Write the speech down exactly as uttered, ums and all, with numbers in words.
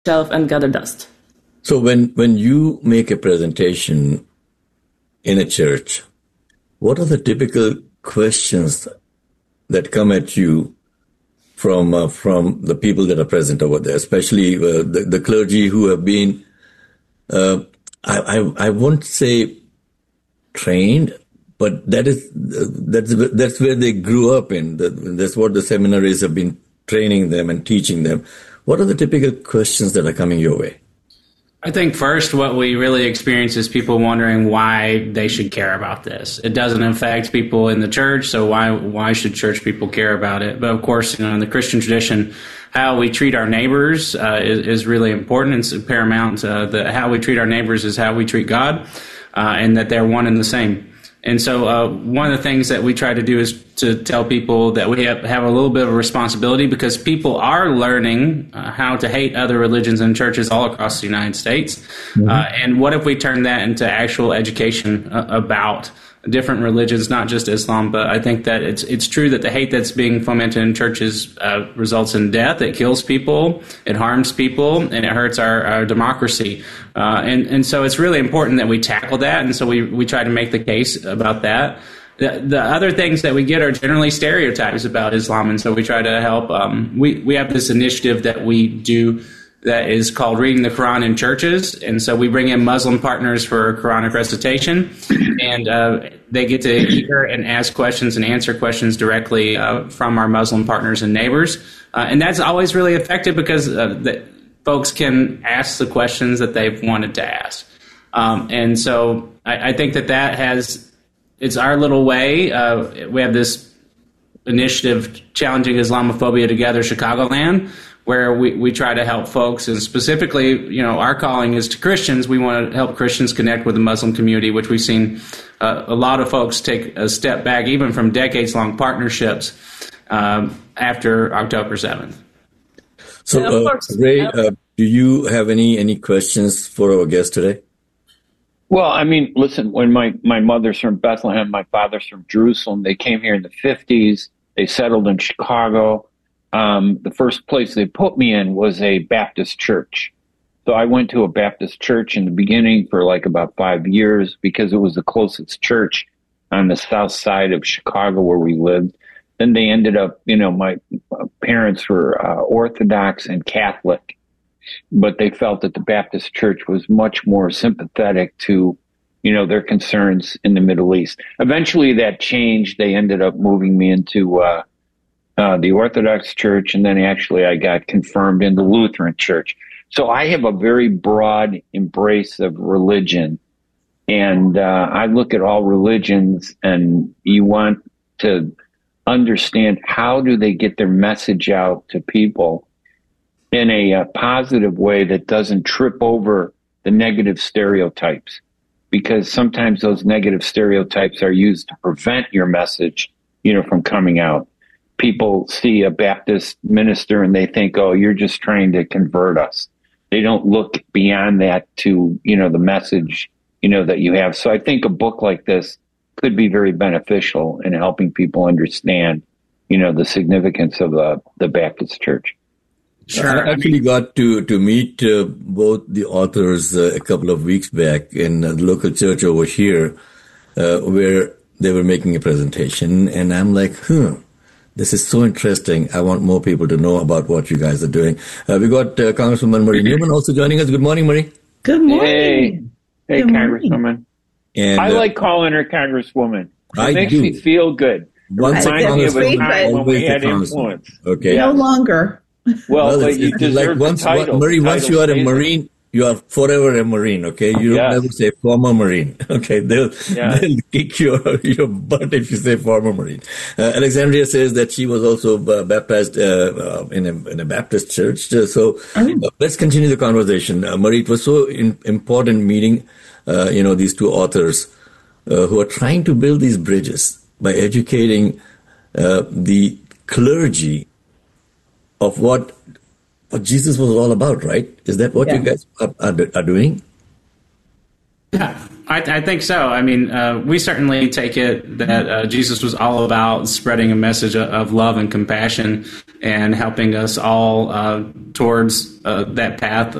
shelf and gather dust. So when, when you make a presentation in a church, what are the typical questions that come at you from uh, from the people that are present over there, especially uh, the, the clergy who have been, uh, I, I I won't say trained, but that is that's that's where they grew up in. That's what the seminaries have been training them and teaching them. What are the typical questions that are coming your way? I think first what we really experience is people wondering why they should care about this. It doesn't affect people in the church, so why why should church people care about it? But of course, you know, in the Christian tradition, how we treat our neighbors uh, is, is really important. It's paramount. Uh, the, how we treat our neighbors is how we treat God, uh, and that they're one and the same. And so uh, one of the things that we try to do is to tell people that we have, have a little bit of a responsibility, because people are learning uh, how to hate other religions and churches all across the United States. Mm-hmm. Uh, and what if we turn that into actual education uh, about different religions, not just Islam? But I think that it's it's true that the hate that's being fomented in churches uh, results in death. It kills people, it harms people, and it hurts our, our democracy. Uh, and, and so it's really important that we tackle that. And so we, we try to make the case about that. The, the other things that we get are generally stereotypes about Islam. And so we try to help. Um, we, we have this initiative that we do that is called Reading the Quran in Churches. And so we bring in Muslim partners for Quranic recitation, and uh, they get to hear and ask questions and answer questions directly uh, from our Muslim partners and neighbors. Uh, and that's always really effective, because uh, the, folks can ask the questions that they've wanted to ask. Um, and so I, I think that that has, it's our little way. Uh, we have this initiative, Challenging Islamophobia Together, Chicagoland, where we, we try to help folks, and specifically, you know, our calling is to Christians. We want to help Christians connect with the Muslim community, which we've seen uh, a lot of folks take a step back, even from decades-long partnerships um, after October seventh. So, uh, Ray, uh, do you have any, any questions for our guest today? Well, I mean, listen, when my, my mother's from Bethlehem, my father's from Jerusalem, they came here in the fifties, they settled in Chicago. Um, the first place they put me in was a Baptist church. So I went to a Baptist church in the beginning for like about five years because it was the closest church on the south side of Chicago where we lived. Then they ended up, you know, my parents were uh, Orthodox and Catholic, but they felt that the Baptist church was much more sympathetic to, you know, their concerns in the Middle East. Eventually that changed. They ended up moving me into uh, uh, the Orthodox church, and then actually I got confirmed in the Lutheran church. So I have a very broad embrace of religion, and uh, I look at all religions, and you want to understand how do they get their message out to people in a, a positive way that doesn't trip over the negative stereotypes, because sometimes those negative stereotypes are used to prevent your message, you know, from coming out. People see a Baptist minister and they think, oh, you're just trying to convert us. They don't look beyond that to, you know, the message, you know, that you have. So I think a book like this could be very beneficial in helping people understand, you know, the significance of the, the Baptist church. Sure. I actually got to, to meet uh, both the authors uh, a couple of weeks back in the local church over here, uh, where they were making a presentation. And I'm like, huh, this is so interesting. I want more people to know about what you guys are doing. Uh, we got uh, Congresswoman Marie Newman also joining us. Good morning, Marie. Good morning. Hey, hey, Good Congresswoman. morning. And, I uh, like calling her Congresswoman. It I makes do. me feel good. Once Reminds a me of a time when we had Congresswoman. influence. Okay. Yeah. No longer. Well, well but you deserve like once, the title. Marie, the once you are a amazing. Marine, you are forever a Marine, okay? You don't Yes. ever say former Marine, okay? They'll, Yeah. they'll kick your, your butt if you say former Marine. Uh, Alexandria says that she was also uh, baptized uh, uh, in, a, in a Baptist church. Uh, so uh, let's continue the conversation. Uh, Marie, it was so in, important meeting, uh, you know, these two authors uh, who are trying to build these bridges by educating uh, the clergy of what what Jesus was all about, right? Is that what Yeah. you guys are, are, are doing? Yeah, I, I think so. I mean, uh, we certainly take it that uh, Jesus was all about spreading a message of, of love and compassion and helping us all uh, towards uh, that path